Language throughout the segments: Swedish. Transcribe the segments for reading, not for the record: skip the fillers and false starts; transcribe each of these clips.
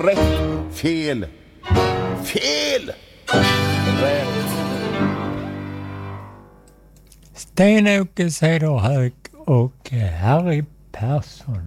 Rätt. Fel. Fel. Rätt. Sten-Åke Cederhök och Harry Persson.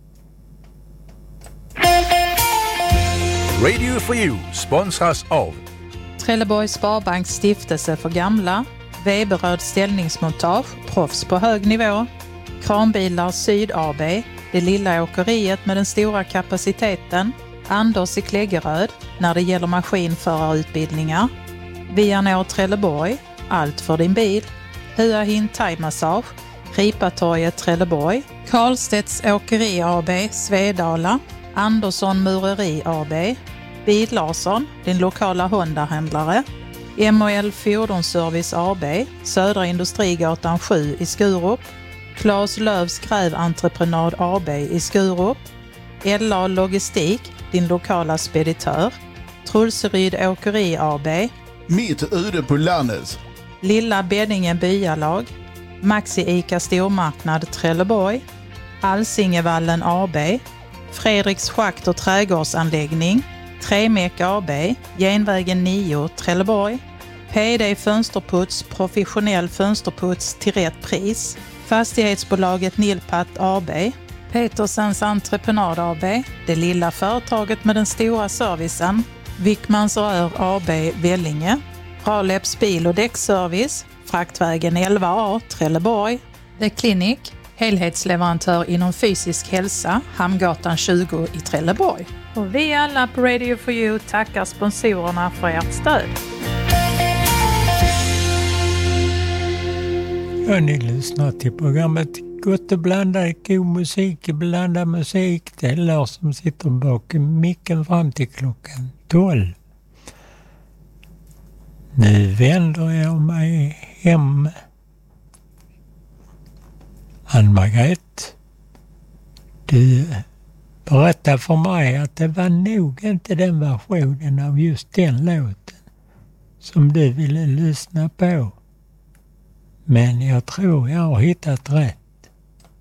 Radio for You sponsras av Trelleborgs Sparbanks stiftelse för gamla, Weberöd ställningsmontage, proffs på hög nivå, Kranbilar Syd AB, det lilla åkeriet med den stora kapaciteten, Anders i Kläggeröd när det gäller maskinförarutbildningar, Vianor Trelleborg, allt för din bil, Hua Hin Thai-massage, Ripatorget Trelleborg, Karlstedts Åkeri AB, Svedala, Andersson Mureri AB, Bil Larsson, din lokala Honda-händlare, MOL Fordonsservice AB, Södra Industrigatan 7 i Skurup, Claes Lövs Gräventreprenad AB i Skurup, LA Logistik, din lokala speditör, Trulseryd Åkeri AB, Mitt ute på landet. Lilla Beddingen Byalag, Maxi Ica Stormarknad Trelleborg, Alsingevallen AB, Fredriks Schakt och trädgårdsanläggning, Tremek AB, Genvägen 9 Trelleborg, PD Fönsterputs, professionell fönsterputs till rätt pris, Fastighetsbolaget Nilpat AB, Petersens Entreprenad AB, det lilla företaget med den stora servicen, Wickmans Rör AB Vellinge, Raleps bil- och däckservice, Fraktvägen 11A Trelleborg, The Clinic, helhetsleverantör inom fysisk hälsa, Hamngatan 20 i Trelleborg. Och vi alla på Radio for You tackar sponsorerna för ert stöd. Ja, ni lyssnar till programmet Gott och blandad god musik, blandad musik. Det är Lars som sitter bakom micken fram till klockan 12. Nu vänder jag mig hem. Ann-Margret, du berättade för mig att det var nog inte den versionen av just den låten som du ville lyssna på. Men jag tror jag har hittat rätt.